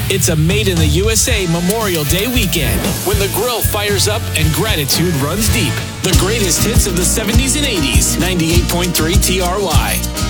It's a Made in the USA Memorial Day weekend when the grill fires up and gratitude runs deep. The greatest hits of the 70s and 80s. 98.3 TRY.